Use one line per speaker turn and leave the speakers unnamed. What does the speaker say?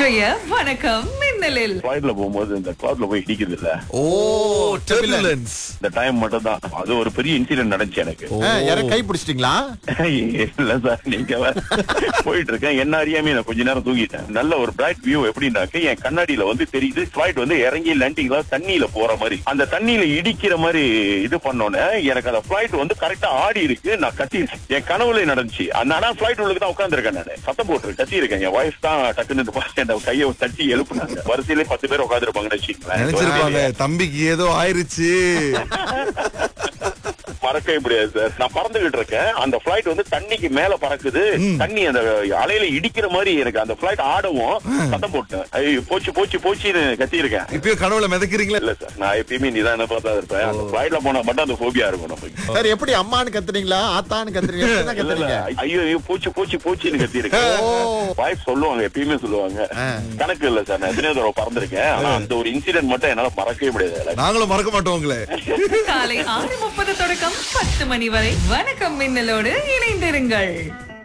இன்றைய வணக்கம் மின்னலில்
ஃபிளைட்ல போகும்போது இந்த கிளவுட்ல போய் இடிக்குது இல்ல,
ஓ டர்புலன்ஸ்.
இந்த டைம் மட்டும் தான் அது ஒரு பெரிய இன்சிடென்ட் நடந்துச்சு எனக்கு.
யார கை பிடிச்சிட்டீங்களா?
இல்ல சார், நீங்க வேற. போயிட்டு இருக்கேன், என்ன அறியாமே நான் கொஞ்ச நேரம் தூங்கிட்டேன். நல்ல ஒரு பிரைட் வியூ. எப்படின்னாக்க என் கண்ணாடியில வந்து தெரியுது ஃபிளைட் வந்து இறங்கி லேண்டிங்ல தண்ணியில போற மாதிரி, அந்த தண்ணியில இடிக்கிற மாதிரி இது பண்ணோன்னே எனக்கு அந்த ஃபிளைட் வந்து கரெக்டா ஆடி இருக்கு. நான் கத்தி என் கனவுல நடந்துச்சு. அந்த ஃபிளைட் உள்ளுக்கு தான் உட்காந்துருக்கேன், நான் சத்தம் போட்டு கத்தி இருக்கேன். என் வைஃப் தான் டக்குன்னு என் கையை தட்டி எழுப்புனாங்க. வரிசையிலே 10 பேர் உட்காந்துருப்பாங்கன்னு
நினைச்சிருப்பாங்க
வச்சுக்கோங்களேன்.
தம்பிக்கு ஏதோ ஆயிருச்சு.
மறக்கவே முடியாது சார். நான் பறந்துகிட்டு இருக்கேன், அந்த பிளைட் வந்து தண்ணிக்கு மேல பறக்குது. தண்ணி அந்த அலையில இடிக்கிற மாதிரி எனக்கு அந்த பிளைட் ஆடவும் சத்தம் போட்டேன். ஐயோ போச்சு போச்சு போச்சுன்னு கத்தி இருக்கேன்.
இப்பயும் கனவுல மிதக்கிறீங்களா?
இல்ல சார், நான் எப்பயுமே நிதான பார்த்தா இருப்பேன். அந்த பிளைட்ல போனா மட்டும் அந்த போபியா இருக்கும் நமக்கு.
சார் எப்படி அம்மான்னு கத்துறீங்களா ஆத்தான்னு கத்துறீங்க? எப்படிதான்
இல்ல, இல்ல,
கத்துறீங்க?
ஐயோ ஐயோ போச்சு போச்சு போச்சுன்னு கத்தி இருக்கேன். வாய்ஸ் சொல்லுவாங்க, எப்பயுமே சொல்லுவாங்க. கணக்கு இல்ல சார், நான் எத்தனையோ தடவை பறந்திருக்கேன். ஆனா அந்த ஒரு இன்சிடென்ட் மட்டும் என்னால மறக்கவே முடியாது.
நாங்களும் மறக்க மாட்டோம் உங்களை.
காலை 6:30 தொடக்கம் 10 மணி வரை வணக்கம் மின்னலோடு இணைந்திருங்கள்.